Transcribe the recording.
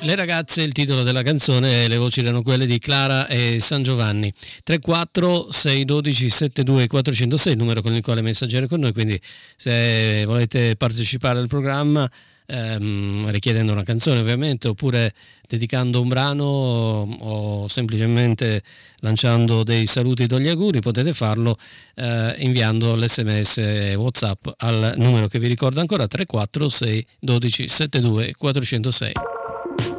Le ragazze, il titolo della canzone, le voci erano quelle di Clara e San Giovanni. 34 612 72 406, il numero con il quale messaggiare con noi, quindi se volete partecipare al programma richiedendo una canzone ovviamente, oppure dedicando un brano o semplicemente lanciando dei saluti o degli auguri, potete farlo inviando l'SMS WhatsApp al numero che vi ricordo ancora, 34 612 72 406.